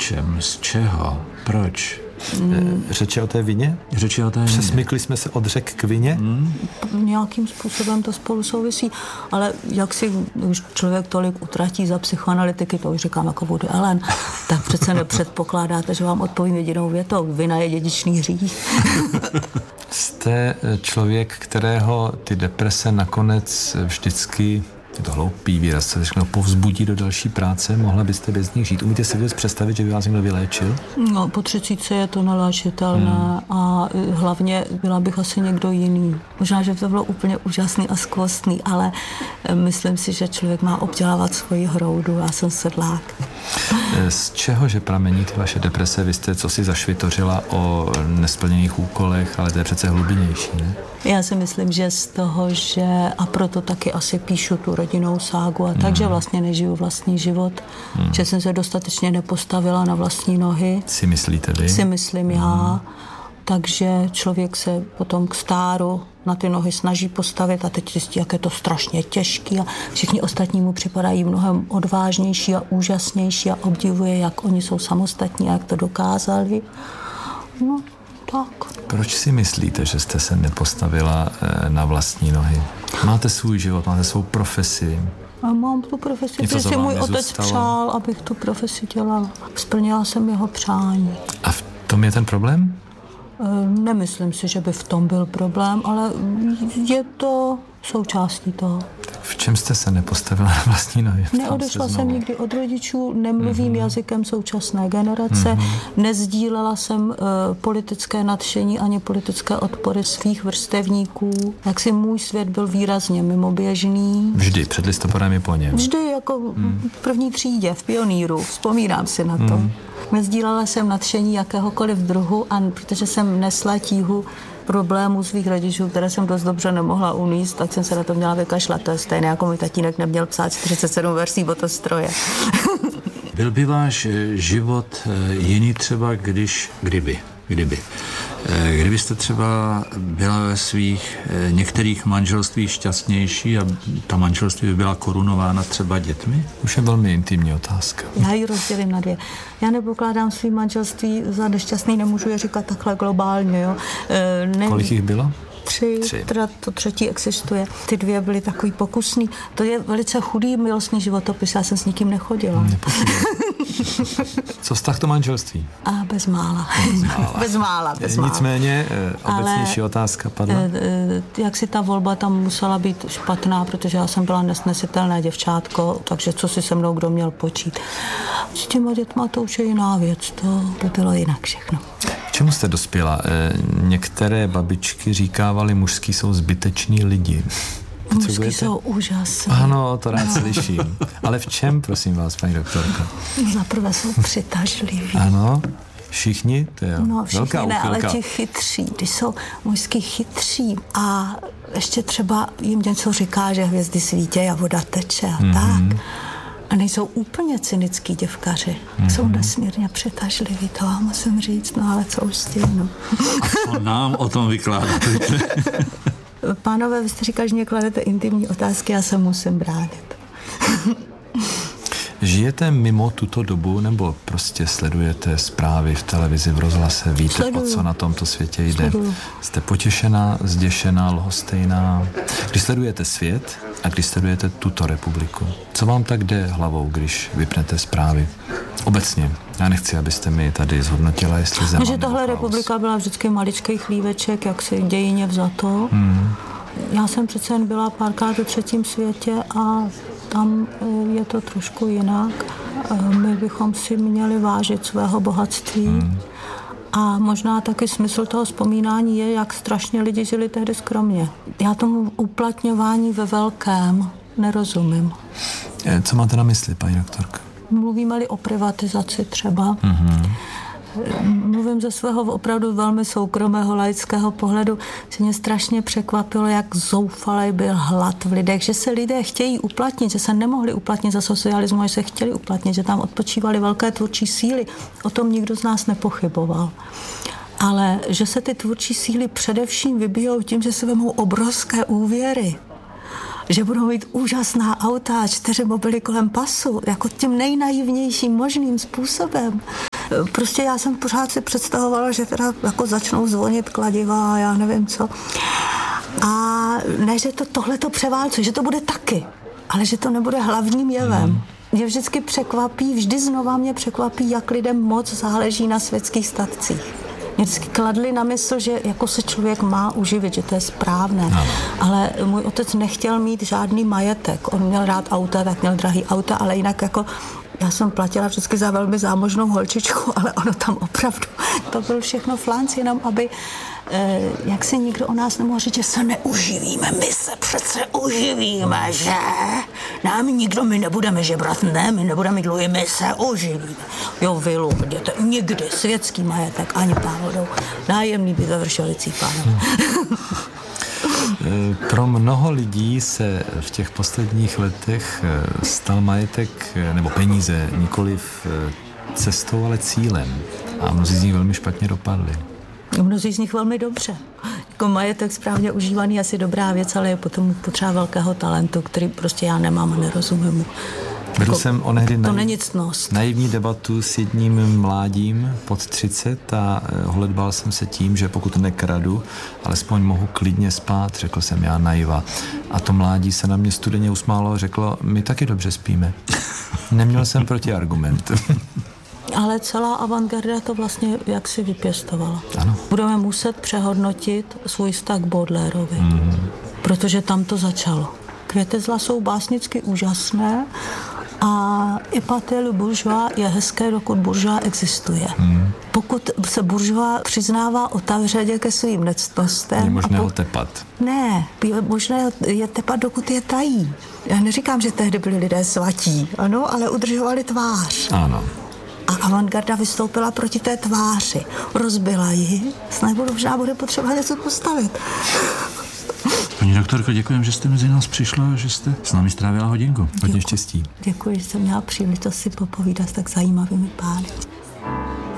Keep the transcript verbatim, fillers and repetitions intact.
čem? Z čeho? Proč? Hmm. Řeč je o té vině? Řeč je o té vině. Přesmykli jsme se od řek k vině? Hmm. Nějakým způsobem to spolu souvisí, ale jak si už člověk tolik utratí za psychoanalytiky, to už říkám jako Woody Allen, tak přece nepředpokládáte, že vám odpovím jedinou větou. Vina je dědičný hřích. Jste člověk, kterého ty deprese nakonec vždycky, je to hloupý výraz, se řekne, povzbudí do další práce, mohla byste bez nich žít. Umíte si vůbec představit, že by vás někdo vyléčil? No, po třicítce je to neléčitelné hmm. a hlavně byla bych asi někdo jiný. Možná, že to bylo úplně úžasný a skvostný, ale myslím si, že člověk má obdělávat svoji hroudu. Já jsem sedlák. Z čeho, že pramení ty vaše deprese? Vy jste co si zašvitořila o nesplněných úkolech, ale to je přece hlubinnější, ne? Já si myslím, že z toho, že a proto taky asi píšu tu rodinnou ságu a tak, že vlastně nežiju vlastní život, hmm. že jsem se dostatečně nepostavila na vlastní nohy. Si myslíte vy? Si myslím hmm. já. Takže člověk se potom k stáru na ty nohy snaží postavit a teď zjistí, jak je to strašně těžký a všichni ostatní mu připadají mnohem odvážnější a úžasnější a obdivuje, jak oni jsou samostatní a jak to dokázali. No, tak. Proč si myslíte, že jste se nepostavila na vlastní nohy? Máte svůj život, máte svou profesi. A mám tu profesi, protože si můj otec přál, abych tu profesi dělala. Splnila jsem jeho přání. A v tom je ten problém? Nemyslím si, že by v tom byl problém, ale je to součástí toho. V čem jste se nepostavila na vlastní nohy? Neodešla jsem nikdy od rodičů, nemluvím mm-hmm. jazykem současné generace, mm-hmm. nezdílela jsem uh, politické nadšení ani politické odpory svých vrstevníků. Jak si můj svět byl výrazně mimoběžný. Vždy, před listopadem i po něm. Vždy, jako mm. v první třídě, v pioníru, vzpomínám si na to. Mm. Nezdílela jsem nadšení jakéhokoliv druhu, a protože jsem nesla tíhu problémů svých rodičů, které jsem dost dobře nemohla uníst, tak jsem se na to měla vykašlat. To je stejné, jako můj tatínek neměl psát čtyřicet sedm verzí botostroje. Byl by váš život jiný třeba, když, kdyby, kdyby. Kdybyste třeba byla ve svých některých manželstvích šťastnější a ta manželství by byla korunována třeba dětmi? Už je velmi intimní otázka. Já ji rozdělím na dvě. Já nepokládám svý manželství za nešťastný, nemůžu je říkat takhle globálně. Jo. Ne... Kolik jich bylo? Tři, Tři. Teda to třetí existuje. Ty dvě byly takový pokusný. To je velice chudý milostný životopis, já jsem s nikým nechodila. Co vztah to manželství? A bez mála. Bez mála. bez mála, bez mála. Nicméně obecnější otázka padla. Jak si ta volba tam musela být špatná, protože já jsem byla nesnesitelné děvčátko, takže co si se mnou kdo měl počít. S těma dětma to už je jiná věc, to by bylo jinak všechno. K čemu jste dospěla? Některé babičky říkávaly, mužský jsou zbyteční lidi. Mužský jsou úžasný. Ano, to rád slyším. Ale v čem, prosím vás, paní doktorka? Zaprvé jsou přitažliví. Ano, všichni? To je no, všichni velká ne, úchylka. ale ti chytří, když jsou mužský chytří a ještě třeba jim něco říká, že hvězdy svítějí a voda teče a mm-hmm. tak. A nejsou úplně cynický děvkaři. Mm-hmm. Jsou nesmírně přitažliví, to vám musím říct, no ale co už s tím, no. A nám o tom vykládáte. Pánové, vy jste říkali, že mě kladete intimní otázky, já se musím bránit. Žijete mimo tuto dobu, nebo prostě sledujete zprávy v televizi, v rozhlase, víte, Sleduju. o co na tomto světě jde? Sleduju. Jste potěšená, zděšená, lhostejná? Když sledujete svět a když sledujete tuto republiku, co vám tak jde hlavou, když vypnete zprávy? Obecně. Já nechci, abyste mi tady zhodnotila, jestli Zeman. Že tahle republika byla vždycky maličkej chlíveček, jak si dějině vzato. Hmm. Já jsem přece jen byla párkrát ve třetím světě a tam je to trošku jinak. My bychom si měli vážit svého bohatství. Hmm. A možná taky smysl toho vzpomínání je, jak strašně lidi žili tehdy skromně. Já tomu uplatňování ve velkém nerozumím. Co máte na mysli, paní doktorka? Mluvíme-li o privatizaci třeba. Mm-hmm. Mluvím ze svého opravdu velmi soukromého laického pohledu, že mě strašně překvapilo, jak zoufalý byl hlad v lidech, že se lidé chtějí uplatnit, že se nemohli uplatnit za socialismu, že se chtěli uplatnit, že tam odpočívaly velké tvůrčí síly. O tom nikdo z nás nepochyboval. Ale že se ty tvůrčí síly především vybijou tím, že se vemou obrovské úvěry, že budou mít úžasná auta, čtyři mobily kolem pasu, jako tím nejnaivnějším možným způsobem. Prostě já jsem pořád si představovala, že teda jako začnou zvonit kladiva a já nevím co. A ne, že to tohle to převálcuje, že to bude taky, ale že to nebude hlavním jevem. Hmm. Mě vždycky překvapí, vždy znova mě překvapí, jak lidem moc záleží na světských statcích. Mě vždycky kladli na mysl, že jako se člověk má uživit, že to je správné. No. Ale můj otec nechtěl mít žádný majetek. On měl rád auta, tak měl drahý auta, ale jinak jako já jsem platila vždycky za velmi zámožnou holčičku, ale ono tam opravdu, to byl všechno flanc, jenom aby eh, jak se nikdo o nás nemohl říct, že se neuživíme. My se přece uživíme, že? Nám nikdo, my nebudeme žebrat, ne, my nebudeme mít dluhy, my se uživíme. Jo, vy lůděte, nikdy světský majetek, ani náhodou. Nájemný by ve Vršovicích, pánové. Pro mnoho lidí se v těch posledních letech stal majetek nebo peníze nikoliv cestou, ale cílem. A mnozí z nich velmi špatně dopadli. Mnozí z nich velmi dobře. Jako majetek správně užívaný je asi dobrá věc, ale je potom potřeba velkého talentu, který prostě já nemám a nerozumím mu. Vedl jako, jsem onehdy to naiv, naivní debatu s jedním mládím pod třicet a holedbal jsem se tím, že pokud nekradu, alespoň mohu klidně spát, řekl jsem já naiva. A to mládí se na mě studeně usmálo a řeklo, my taky dobře spíme. Neměl jsem protiargument. Ale celá avantgarda to vlastně jaksi vypěstovala. Ano. Budeme muset přehodnotit svůj vztah k Baudelaireovi, mm. protože tam to začalo. Květy zla jsou básnicky úžasné a Épater le bourgeois je hezké, dokud buržoa existuje. Hmm. Pokud se buržoa přiznává otevřeně ke svým nectnostem... Je možné po... ho tepat. Ne, je možné je tepat, dokud je tají. Já neříkám, že tehdy byli lidé svatí, ano, ale udržovali tvář. Ano. A avantgarda vystoupila proti té tváři. Rozbila ji, snad možná bude potřeba něco postavit. Paní doktorko, děkujeme, že jste mezi nás přišla a že jste s námi strávila hodinku. Hodně štěstí. Děkuji, že jsem měla příležitost si popovídat s tak zajímavými pány.